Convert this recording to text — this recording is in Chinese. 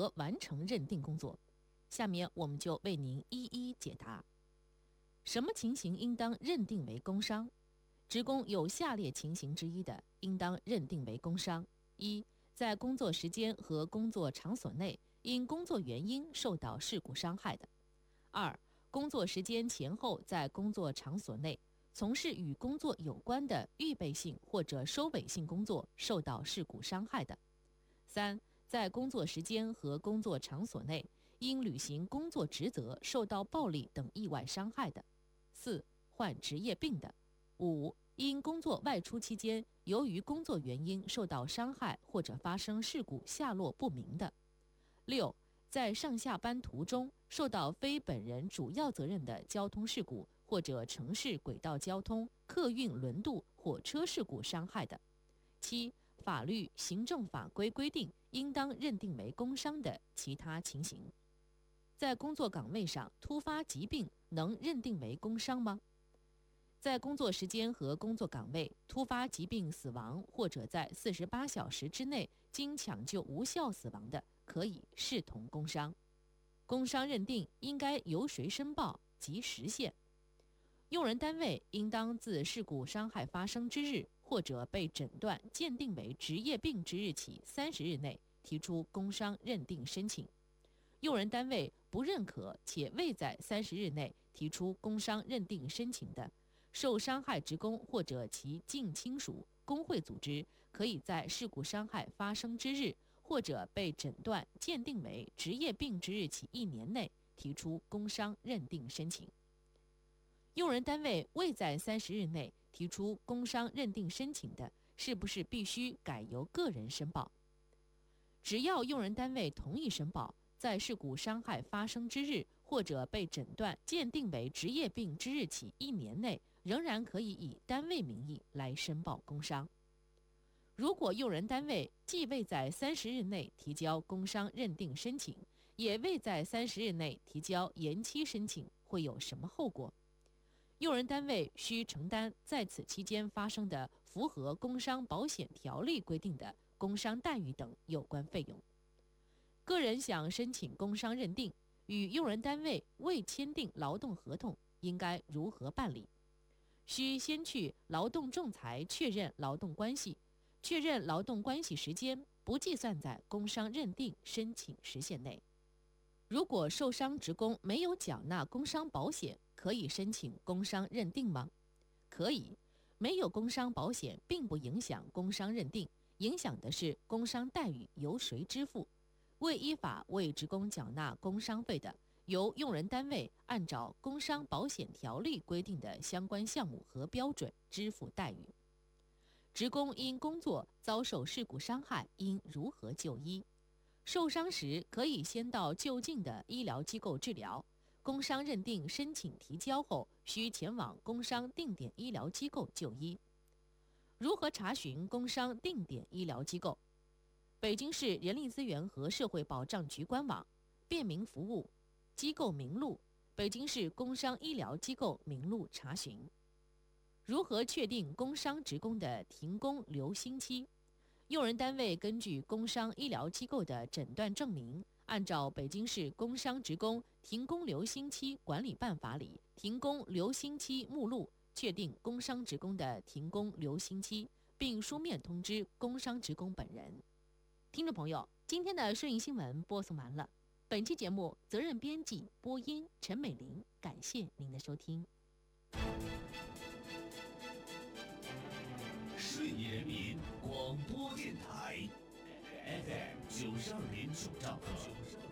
何完成认定工作？下面我们就为您一一解答。什么情形应当认定为工伤？职工有下列情形之一的，应当认定为工伤：一、在工作时间和工作场所内因工作原因受到事故伤害的；二、工作时间前后在工作场所内从事与工作有关的预备性或者收尾性工作受到事故伤害的；三、在工作时间和工作场所内因履行工作职责受到暴力等意外伤害的；四、患职业病的；五、因工作外出期间由于工作原因受到伤害或者发生事故下落不明的；六、在上下班途中受到非本人主要责任的交通事故或者城市轨道交通、客运轮渡、火车事故伤害的；七、法律、行政法规规定应当认定为工伤的其他情形。在工作岗位上突发疾病能认定为工伤吗？在工作时间和工作岗位突发疾病死亡，或者在48小时之内经抢救无效死亡的，可以视同工伤。工伤认定应该由谁申报及时限？用人单位应当自事故伤害发生之日或者被诊断鉴定为职业病之日起30日内提出工伤认定申请。用人单位不认可且未在30日内提出工伤认定申请的，受伤害职工或者其近亲属、工会组织，可以在事故伤害发生之日或者被诊断鉴定为职业病之日起1年内提出工伤认定申请。用人单位未在30日内提出工伤认定申请的，是不是必须改由个人申报？只要用人单位同意申报，在事故伤害发生之日或者被诊断鉴定为职业病之日起1年内，仍然可以以单位名义来申报工伤。如果用人单位既未在30日内提交工伤认定申请，也未在30日内提交延期申请，会有什么后果？用人单位需承担在此期间发生的符合工伤保险条例规定的工伤待遇等有关费用。个人想申请工伤认定，与用人单位未签订劳动合同，应该如何办理？需先去劳动仲裁确认劳动关系，确认劳动关系时间不计算在工伤认定申请时限内。如果受伤职工没有缴纳工伤保险，可以申请工伤认定吗？可以，没有工伤保险并不影响工伤认定，影响的是工伤待遇由谁支付。未依法为职工缴纳工伤费的，由用人单位按照工伤保险条例规定的相关项目和标准支付待遇。职工因工作遭受事故伤害，应如何就医？受伤时可以先到就近的医疗机构治疗，工伤认定申请提交后，需前往工伤定点医疗机构就医。如何查询工伤定点医疗机构？北京市人力资源和社会保障局官网、便民服务、机构名录、北京市工伤医疗机构名录查询。如何确定工伤职工的停工留薪期？用人单位根据工伤医疗机构的诊断证明，按照北京市工伤职工停工留薪期管理办法里停工留薪期目录，确定工伤职工的停工留薪期，并书面通知工伤职工本人。听众朋友，今天的顺义新闻播送完了。本期节目责任编辑播音陈美玲，感谢您的收听。 顺义人民广播电台 FM 92.9兆赫。